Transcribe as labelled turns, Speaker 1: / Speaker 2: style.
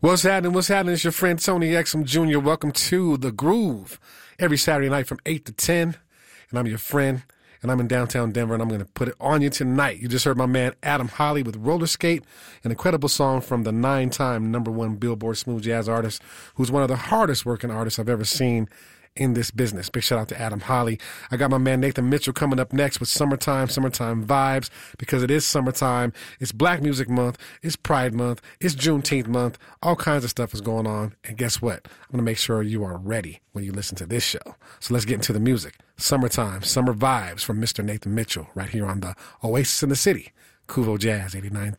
Speaker 1: What's happening? What's happening? It's your friend Tony Exum Jr. Welcome to The Groove. Every Saturday night from 8 to 10. And I'm your friend. And I'm in downtown Denver, and I'm going to put it on you tonight. You just heard my man Adam Holly with Roller Skate, an incredible song from the 9-time #1 Billboard Smooth Jazz artist, who's one of the hardest working artists I've ever seen in this business. Big shout out to Adam Holly. I got my man Nathan Mitchell coming up next with Summertime Vibes, because it is summertime. It's Black Music Month. It's Pride Month. It's Juneteenth month. All kinds of stuff is going on. And guess what? I'm going to make sure you are ready when you listen to this show. So let's get into the music. Summertime, Summer Vibes from Mr. Nathan Mitchell right here on the Oasis in the City, Kuvo Jazz 89.3.